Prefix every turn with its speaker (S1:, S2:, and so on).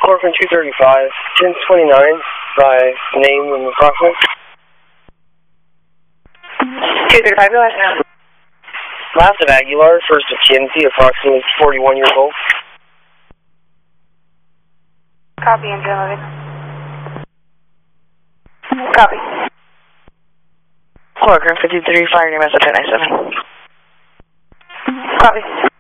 S1: Corcoran 235, 1029 by name and approximate.
S2: 235, go ahead now.
S1: Last of Aguilar, first of Kinsey, approximately 41 years old.
S2: Copy, engine loaded. Copy. Corcoran 53, fire name as a 1097. Copy.